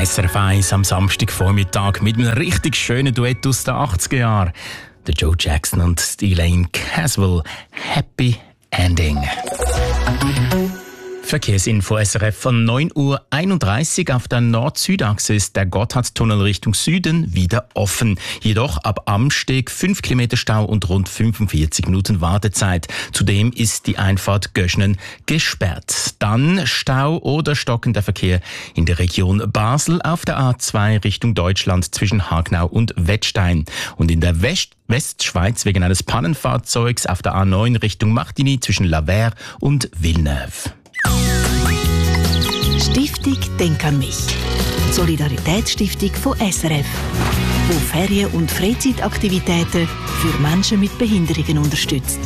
SRF 1 am Samstagvormittag mit einem richtig schönen Duett aus den 80er Jahren. Der Joe Jackson und Elaine Caswell. Happy Ending. Verkehrsinfo SRF von 9:31 Uhr. Auf der Nord-Süd-Achse ist der Gotthardtunnel Richtung Süden wieder offen. Jedoch ab Amsteg 5 Kilometer Stau und rund 45 Minuten Wartezeit. Zudem ist die Einfahrt Göschnen gesperrt. Dann Stau oder stockender Verkehr in der Region Basel auf der A2 Richtung Deutschland zwischen Hagnau und Wettstein. Und in der Westschweiz wegen eines Pannenfahrzeugs auf der A9 Richtung Martigny zwischen Lavers und Villeneuve. Stiftung Denk an mich. Die Solidaritätsstiftung von SRF, die Ferien- und Freizeitaktivitäten für Menschen mit Behinderungen unterstützt.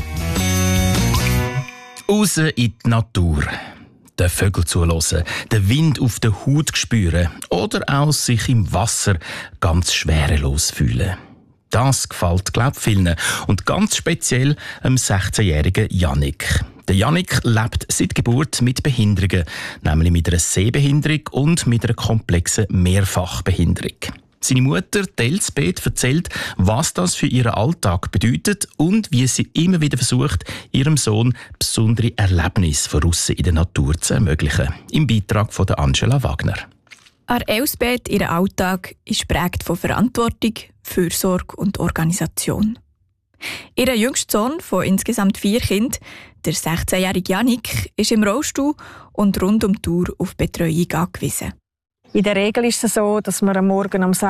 Raus in die Natur. Den Vögeln zuhören, den Wind auf der Haut spüren oder auch sich im Wasser ganz schwerelos fühlen. Das gefällt, glaube ich, vielen. Und ganz speziell dem 16-jährigen Yannick. Der Yannick lebt seit Geburt mit Behinderungen, nämlich mit einer Sehbehinderung und mit einer komplexen Mehrfachbehinderung. Seine Mutter, Elsbeth, erzählt, was das für ihren Alltag bedeutet und wie sie immer wieder versucht, ihrem Sohn besondere Erlebnisse von aussen in der Natur zu ermöglichen. Im Beitrag von Angela Wagner. Elsbeth, ihr Alltag ist geprägt von Verantwortung, Fürsorge und Organisation. Ihr jüngster Sohn von insgesamt 4 Kindern, der 16-jährige Yannick, ist im Rollstuhl und rund um die Uhr auf Betreuung angewiesen. In der Regel ist es so, dass wir am Morgen um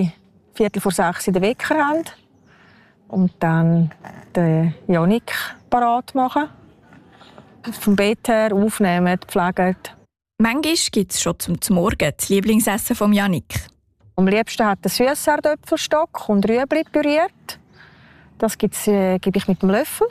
5:45 den Wecker haben und dann den Yannick parat machen. Vom Bett her aufnehmen, pflegen. Manchmal gibt es schon zum Morgen das Lieblingsessen von Yannick. Am liebsten hat er Süsserdöpfelstock und Rüebli püriert. Das gebe ich mit dem Löffel.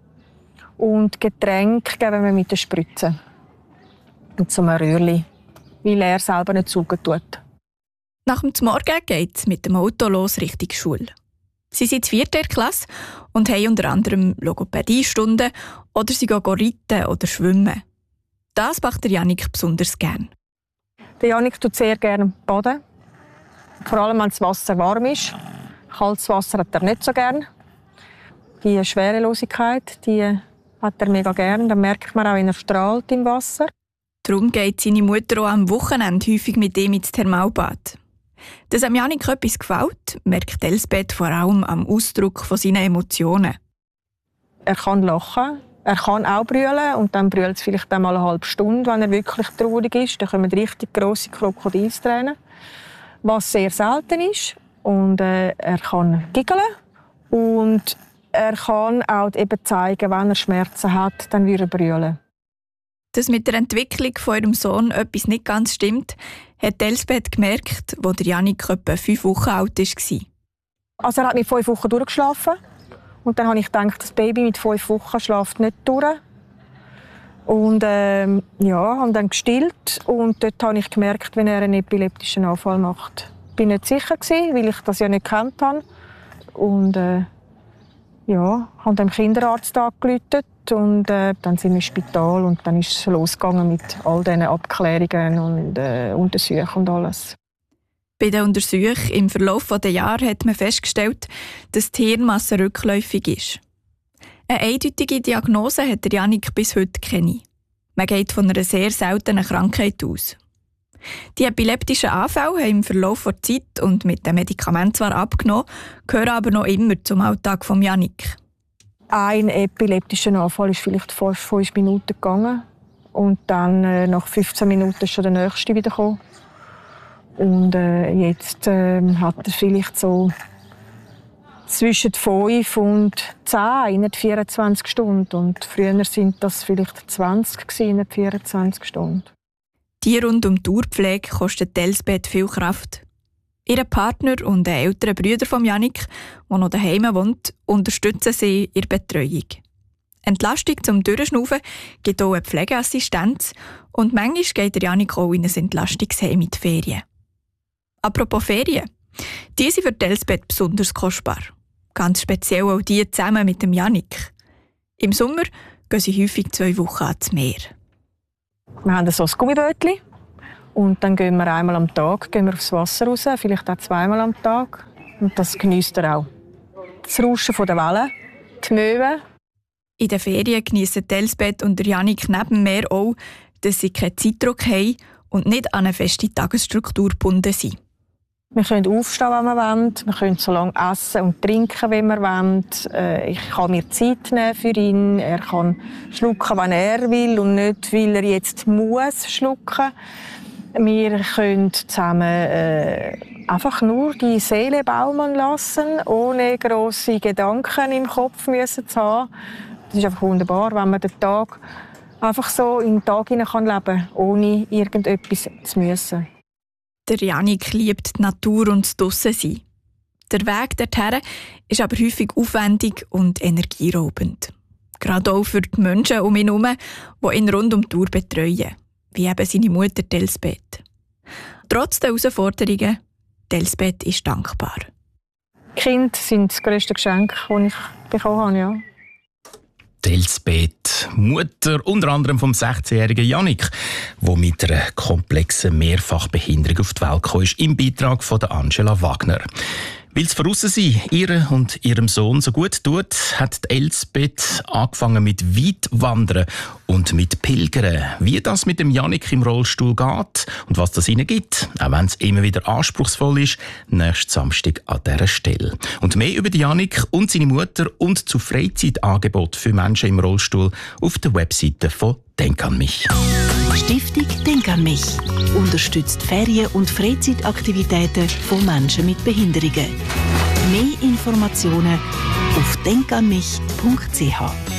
Und Getränk geben wir mit der Spritze. Mit so einem Röhrli, weil er selber nicht saugen tut. Nach dem Morgen geht es mit dem Auto los Richtung Schule. Sie sind in der 4. Klasse und haben unter anderem Logopädiestunden oder sie gehen reiten oder schwimmen. Das macht der Yannick besonders gern. Der Yannick tut sehr gerne baden. Vor allem, wenn das Wasser warm ist. Kaltes Wasser hat er nicht so gern. Die Schwerelosigkeit, die hat er mega gern. Da merkt man auch, wenn er strahlt im Wasser. Darum geht seine Mutter auch am Wochenende häufig mit ihm ins Thermalbad. Dass am Yannick etwas gefällt, merkt Elsbeth vor allem am Ausdruck von seinen Emotionen. Er kann lachen, er kann auch brüllen und dann brüllt es vielleicht einmal eine halbe Stunde, wenn er wirklich traurig ist. Dann kommen richtig grosse Krokodilstränen, was sehr selten ist. Und er kann giggeln und er kann auch eben zeigen, wenn er Schmerzen hat, dann würde er brüllen. Dass mit der Entwicklung von ihrem Sohn etwas nicht ganz stimmt, hat Elsbeth gemerkt, als der Yannick etwa 5 Wochen alt war. Also er hat mit 5 Wochen durchgeschlafen. Und dann habe ich gedacht, das Baby mit 5 Wochen schläft nicht durch. Und habe dann gestillt. Und dort habe ich gemerkt, wenn er einen epileptischen Anfall macht. Ich war nicht sicher, weil ich das ja nicht gekannt habe. Und habe dem Kinderarzt angerufen. Und dann sind wir im Spital und dann ist es losgegangen mit all diesen Abklärungen und Untersuchungen und alles. Bei den Untersuchungen im Verlauf der Jahre hat man festgestellt, dass die Hirnmasse rückläufig ist. Eine eindeutige Diagnose hat der Yannick bis heute keine. Man geht von einer sehr seltenen Krankheit aus. Die epileptischen Anfälle haben im Verlauf der Zeit und mit den Medikamenten zwar abgenommen, gehören aber noch immer zum Alltag von Yannick. Ein epileptischer Anfall ist vielleicht 5 Minuten gegangen und dann nach 15 Minuten ist schon der nächste wieder gekommen. Und jetzt hat er vielleicht so zwischen 5 und 10 in 24 Stunden. Und früher sind das vielleicht 20 in 24 Stunden. Die rund um die Uhr-Pflege kostet Elsbeth viel Kraft. Ihr Partner und ein älterer Bruder von Yannick, der noch daheim wohnt, unterstützen sie in der Betreuung. Entlastung zum Durchschnaufen gibt auch eine Pflegeassistenz und manchmal geht der Yannick auch in ein Entlastungsheim mit Ferien. Apropos Ferien. Die sind für Elsbeth besonders kostbar. Ganz speziell auch die zusammen mit dem Yannick. Im Sommer gehen sie häufig 2 Wochen ans Meer. Wir haben so ein Gummibötchen Und dann gehen wir einmal am Tag aufs Wasser raus, vielleicht auch zweimal am Tag. Und das geniesst er auch. Das Rauschen der Wellen, die Möwen. In den Ferien geniessen Elsbeth und Jannik neben mehr auch, dass sie keinen Zeitdruck haben und nicht an eine feste Tagesstruktur gebunden sind. Wir können aufstehen, wenn wir wollen. Wir können so lange essen und trinken, wie wir wollen. Ich kann mir Zeit nehmen für ihn. Er kann schlucken, wenn er will und nicht, weil er jetzt muss schlucken. Wir können zusammen einfach nur die Seele baumeln lassen, ohne grosse Gedanken im Kopf müssen zu haben. Das ist einfach wunderbar, wenn man den Tag einfach so in den Tag hinein leben kann, ohne irgendetwas zu müssen. Der Jannik liebt die Natur und das Draussen-Sein. Der Weg dorthin ist aber häufig aufwendig und energieraubend. Gerade auch für die Menschen um ihn herum, die ihn rund um die Uhr betreuen, wie eben seine Mutter Elsbeth. Trotz der Herausforderungen, Elsbeth ist dankbar. Die Kinder sind das grösste Geschenk, das ich bekommen habe, ja. Elsbeth, Mutter unter anderem vom 16-jährigen Jannik, der mit einer komplexen Mehrfachbehinderung auf die Welt kam, im Beitrag von Angela Wagner. Weil es Voraussein ihr und ihrem Sohn so gut tut, hat Elsbeth angefangen mit Weitwandern und mit Pilgern. Wie das mit dem Jannik im Rollstuhl geht und was das ihnen gibt, auch wenn es immer wieder anspruchsvoll ist, nächsten Samstag an dieser Stelle. Und mehr über Jannik und seine Mutter und zu Freizeitangeboten für Menschen im Rollstuhl auf der Webseite von Denk an mich. Stiftung Denk an mich unterstützt Ferien- und Freizeitaktivitäten von Menschen mit Behinderungen. Mehr Informationen auf denkanmich.ch.